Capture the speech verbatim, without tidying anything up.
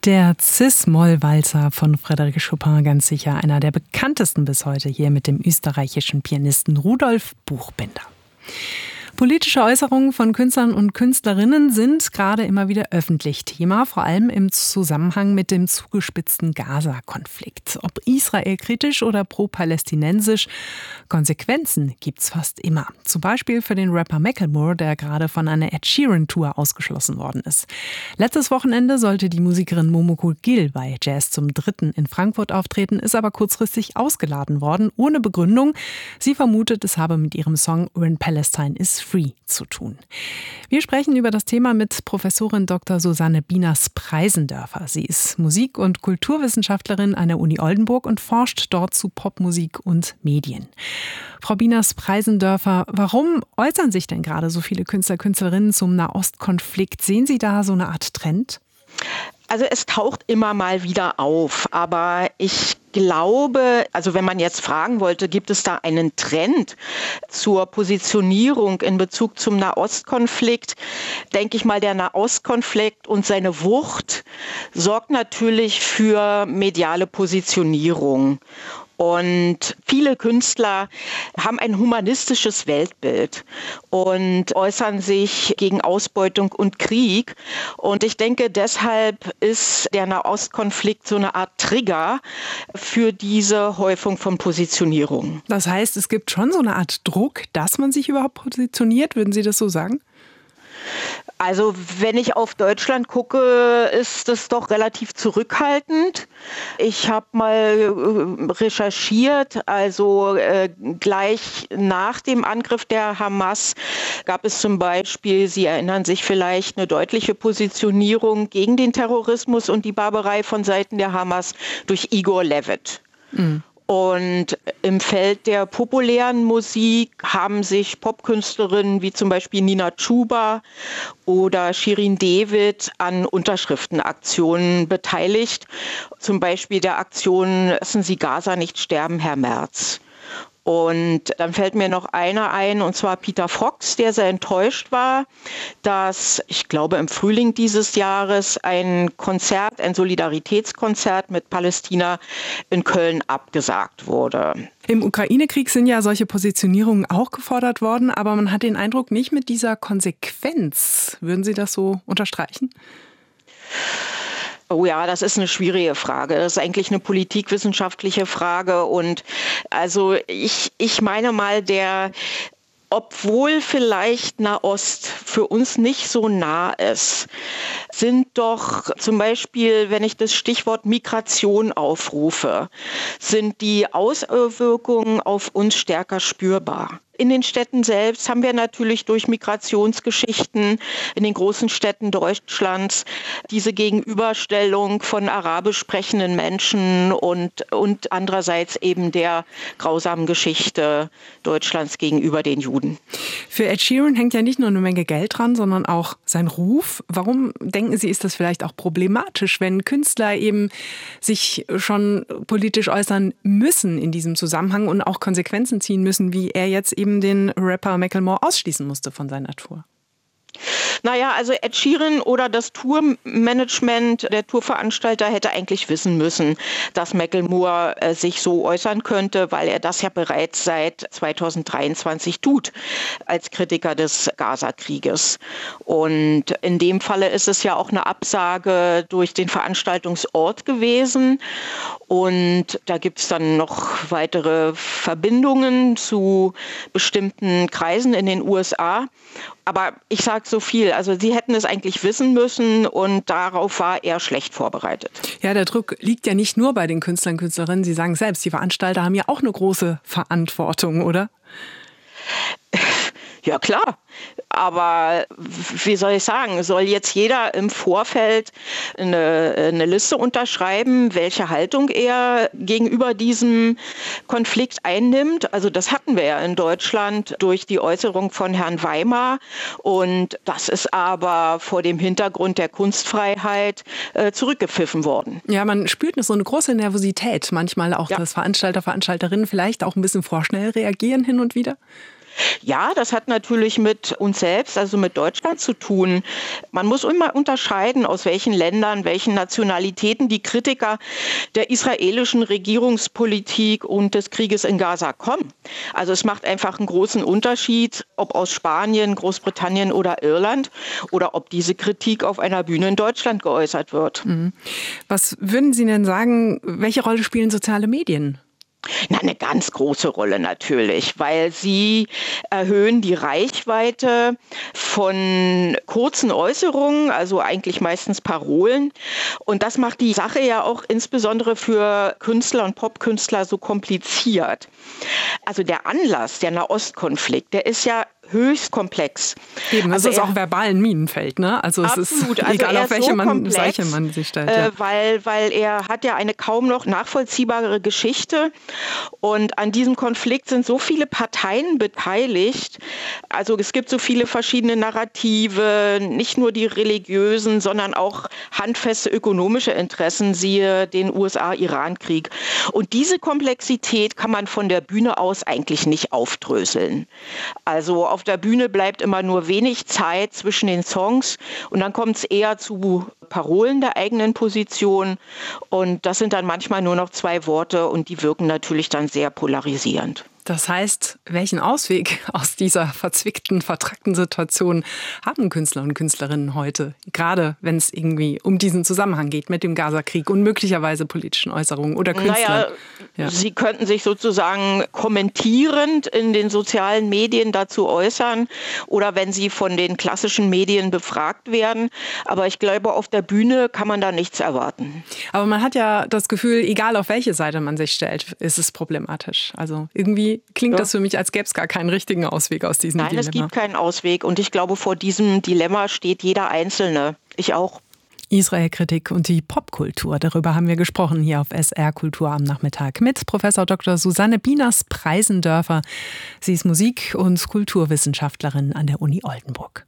Der Cis-Moll-Walzer von Frédéric Chopin, ganz sicher einer der bekanntesten bis heute, hier mit dem österreichischen Pianisten Rudolf Buchbinder. Politische Äußerungen von Künstlern und Künstlerinnen sind gerade immer wieder öffentlich Thema, vor allem im Zusammenhang mit dem zugespitzten Gaza-Konflikt. Ob israelkritisch oder pro-palästinensisch, Konsequenzen gibt's fast immer. Zum Beispiel für den Rapper Macklemore, der gerade von einer Ed Sheeran-Tour ausgeschlossen worden ist. Letztes Wochenende sollte die Musikerin Momoko Gil bei Jazz zum Dritten in Frankfurt auftreten, ist aber kurzfristig ausgeladen worden, ohne Begründung. Sie vermutet, es habe mit ihrem Song When Palestine is Free zu tun. Wir sprechen über das Thema mit Professorin Doktor Susanne Bieners-Preisendörfer. Sie ist Musik- und Kulturwissenschaftlerin an der Uni Oldenburg und forscht dort zu Popmusik und Medien. Frau Bieners-Preisendörfer, warum äußern sich denn gerade so viele Künstler, Künstlerinnen zum Nahostkonflikt? Sehen Sie da so eine Art Trend? Also es taucht immer mal wieder auf, aber ich glaube, also wenn man jetzt fragen wollte, gibt es da einen Trend zur Positionierung in Bezug zum Nahostkonflikt, denke ich mal, der Nahostkonflikt und seine Wucht sorgt natürlich für mediale Positionierung. Und viele Künstler haben ein humanistisches Weltbild und äußern sich gegen Ausbeutung und Krieg. Und ich denke, deshalb ist der Nahostkonflikt so eine Art Trigger für diese Häufung von Positionierungen. Das heißt, es gibt schon so eine Art Druck, dass man sich überhaupt positioniert. Würden Sie das so sagen? Also wenn ich auf Deutschland gucke, ist es doch relativ zurückhaltend. Ich habe mal recherchiert, also äh, gleich nach dem Angriff der Hamas gab es zum Beispiel, Sie erinnern sich vielleicht, eine deutliche Positionierung gegen den Terrorismus und die Barbarei von Seiten der Hamas durch Igor Levit. Mhm. Und im Feld der populären Musik haben sich Popkünstlerinnen wie zum Beispiel Nina Chuba oder Shirin David an Unterschriftenaktionen beteiligt. Zum Beispiel der Aktion Lassen Sie Gaza nicht sterben, Herr Merz. Und dann fällt mir noch einer ein, und zwar Peter Fox, der sehr enttäuscht war, dass, ich glaube im Frühling dieses Jahres, ein Konzert, ein Solidaritätskonzert mit Palästina in Köln abgesagt wurde. Im Ukraine-Krieg sind ja solche Positionierungen auch gefordert worden, aber man hat den Eindruck, nicht mit dieser Konsequenz. Würden Sie das so unterstreichen? Oh ja, das ist eine schwierige Frage. Das ist eigentlich eine politikwissenschaftliche Frage. Und also ich, ich meine mal, der, obwohl vielleicht Nahost für uns nicht so nah ist, sind doch zum Beispiel, wenn ich das Stichwort Migration aufrufe, sind die Auswirkungen auf uns stärker spürbar. In den Städten selbst haben wir natürlich durch Migrationsgeschichten in den großen Städten Deutschlands diese Gegenüberstellung von arabisch sprechenden Menschen und, und andererseits eben der grausamen Geschichte Deutschlands gegenüber den Juden. Für Ed Sheeran hängt ja nicht nur eine Menge Geld dran, sondern auch sein Ruf. Warum denken Sie, ist das vielleicht auch problematisch, wenn Künstler eben sich schon politisch äußern müssen in diesem Zusammenhang und auch Konsequenzen ziehen müssen, wie er jetzt eben den Rapper Macklemore ausschließen musste von seiner Tour? Naja, also Ed Sheeran oder das Tourmanagement, der Tourveranstalter hätte eigentlich wissen müssen, dass Macklemore äh, sich so äußern könnte, weil er das ja bereits seit zweitausenddreiundzwanzig tut, als Kritiker des Gaza-Krieges. Und in dem Falle ist es ja auch eine Absage durch den Veranstaltungsort gewesen. Und da gibt es dann noch weitere Verbindungen zu bestimmten Kreisen in den U S A. Aber ich sage so viel, also sie hätten es eigentlich wissen müssen und darauf war er schlecht vorbereitet. Ja, der Druck liegt ja nicht nur bei den Künstlern und Künstlerinnen. Sie sagen selbst, die Veranstalter haben ja auch eine große Verantwortung, oder? Ja, klar. Aber wie soll ich sagen, soll jetzt jeder im Vorfeld eine, eine Liste unterschreiben, welche Haltung er gegenüber diesem Konflikt einnimmt? Also das hatten wir ja in Deutschland durch die Äußerung von Herrn Weimar. Und das ist aber vor dem Hintergrund der Kunstfreiheit äh, zurückgepfiffen worden. Ja, man spürt so eine große Nervosität manchmal auch, ja. Dass Veranstalter, Veranstalterinnen vielleicht auch ein bisschen vorschnell reagieren hin und wieder. Ja, das hat natürlich mit uns selbst, also mit Deutschland zu tun. Man muss immer unterscheiden, aus welchen Ländern, welchen Nationalitäten die Kritiker der israelischen Regierungspolitik und des Krieges in Gaza kommen. Also es macht einfach einen großen Unterschied, ob aus Spanien, Großbritannien oder Irland oder ob diese Kritik auf einer Bühne in Deutschland geäußert wird. Was würden Sie denn sagen, welche Rolle spielen soziale Medien? Na, eine ganz große Rolle natürlich, weil sie erhöhen die Reichweite von kurzen Äußerungen, also eigentlich meistens Parolen. Und das macht die Sache ja auch insbesondere für Künstler und Popkünstler so kompliziert. Also der Anlass, der Nahostkonflikt, der ist ja höchst komplex. Eben, also es ist auch verbal ein Minenfeld, ne? Also es absolut. ist Also egal, auf welche so man, komplex, Seite man sich stellt. Äh, ja. weil, weil er hat ja eine kaum noch nachvollziehbare Geschichte und an diesem Konflikt sind so viele Parteien beteiligt. Also es gibt so viele verschiedene Narrative, nicht nur die religiösen, sondern auch handfeste ökonomische Interessen, siehe den U S A-Iran-Krieg. Und diese Komplexität kann man von der Bühne aus eigentlich nicht aufdröseln. Also auf der Bühne bleibt immer nur wenig Zeit zwischen den Songs und dann kommt es eher zu Parolen der eigenen Position und das sind dann manchmal nur noch zwei Worte und die wirken natürlich dann sehr polarisierend. Das heißt, welchen Ausweg aus dieser verzwickten, vertrackten Situation haben Künstler und Künstlerinnen heute? Gerade wenn es irgendwie um diesen Zusammenhang geht mit dem Gaza-Krieg und möglicherweise politischen Äußerungen oder Künstlern. Naja, ja. Sie könnten sich sozusagen kommentierend in den sozialen Medien dazu äußern oder wenn Sie von den klassischen Medien befragt werden. Aber ich glaube, auf der Bühne kann man da nichts erwarten. Aber man hat ja das Gefühl, egal auf welche Seite man sich stellt, ist es problematisch. Also irgendwie klingt ja. das für mich, als gäbe es gar keinen richtigen Ausweg aus diesem Nein, Dilemma. Nein, es gibt keinen Ausweg. Und ich glaube, vor diesem Dilemma steht jeder Einzelne. Ich auch. Israel-Kritik und die Popkultur. Darüber haben wir gesprochen hier auf S R Kultur am Nachmittag mit Professor Doktor Susanne Bieners-Preisendörfer. Sie ist Musik- und Kulturwissenschaftlerin an der Uni Oldenburg.